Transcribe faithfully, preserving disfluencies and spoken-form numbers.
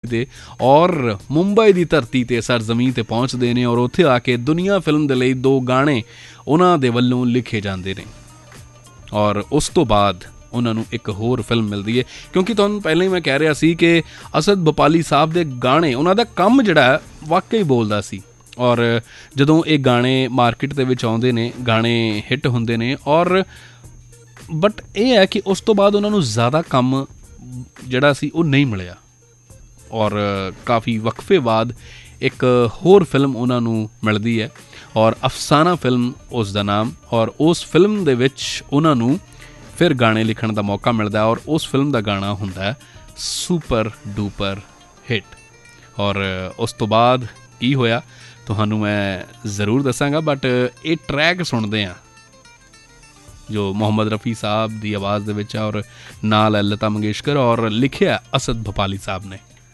ਦੇ ਔਰ ਮੁੰਬਈ ਦੀ ਧਰਤੀ 'ਤੇ ਸਰਜ਼ਮੀਂ 'ਤੇ ਪਹੁੰਚਦੇ ਨੇ ਔਰ ਉੱਥੇ ਆ ਕੇ ਦੁਨੀਆ ਫਿਲਮ ਦੇ ਲਈ ਦੋ ਗਾਣੇ ਉਹਨਾਂ ਦੇ ਵੱਲੋਂ ਲਿਖੇ ਜਾਂਦੇ ਨੇ ਔਰ ਉਸ ਤੋਂ ਬਾਅਦ ਉਹਨਾਂ ਨੂੰ ਇੱਕ ਹੋਰ ਫਿਲਮ ਮਿਲਦੀ ਹੈ। ਕਿਉਂਕਿ ਤੁਹਾਨੂੰ ਪਹਿਲਾਂ ਹੀ ਮੈਂ ਕਹਿ ਰਿਹਾ ਸੀ ਕਿ ਅਸਦ ਭੋਪਾਲੀ ਸਾਹਿਬ ਦੇ ਗਾਣੇ, ਉਹਨਾਂ ਦਾ ਕੰਮ ਜਿਹੜਾ ਵਾਕਈ ਬੋਲਦਾ ਸੀ ਔਰ ਜਦੋਂ ਇਹ ਗਾਣੇ ਮਾਰਕੀਟ ਦੇ ਵਿੱਚ ਆਉਂਦੇ ਨੇ, ਗਾਣੇ ਹਿੱਟ ਹੁੰਦੇ ਨੇ ਔਰ ਬਟ ਇਹ ਹੈ ਕਿ ਉਸ ਤੋਂ ਬਾਅਦ ਉਹਨਾਂ ਨੂੰ ਜ਼ਿਆਦਾ ਕੰਮ ਜਿਹੜਾ ਸੀ ਉਹ ਨਹੀਂ ਮਿਲਿਆ ਔਰ ਕਾਫੀ ਵਕਫੇ ਬਾਅਦ ਇੱਕ ਹੋਰ ਫਿਲਮ ਉਹਨਾਂ ਨੂੰ ਮਿਲਦੀ ਹੈ ਔਰ ਅਫਸਾਨਾ ਫਿਲਮ ਉਸ ਦਾ ਨਾਮ, ਔਰ ਉਸ ਫਿਲਮ ਦੇ ਵਿੱਚ ਉਹਨਾਂ ਨੂੰ ਫਿਰ ਗਾਣੇ ਲਿਖਣ ਦਾ ਮੌਕਾ ਮਿਲਦਾ ਔਰ ਉਸ ਫਿਲਮ ਦਾ ਗਾਣਾ ਹੁੰਦਾ ਸੁਪਰ ਡੂਪਰ ਹਿੱਟ। ਔਰ ਉਸ ਤੋਂ ਬਾਅਦ ਕੀ ਹੋਇਆ ਤੁਹਾਨੂੰ ਮੈਂ ਜ਼ਰੂਰ ਦੱਸਾਂਗਾ, ਬਟ ਇਹ ਟਰੈਕ ਸੁਣਦੇ ਹਾਂ ਜੋ ਮੁਹੰਮਦ ਰਫੀ ਸਾਹਿਬ ਦੀ ਆਵਾਜ਼ ਦੇ ਵਿੱਚ ਔਰ ਨਾਲ ਹੈ ਲਤਾ ਮੰਗੇਸ਼ਕਰ ਔਰ ਲਿਖਿਆ ਅਸਦ ਭੋਪਾਲੀ ਸਾਹਿਬ ਨੇ।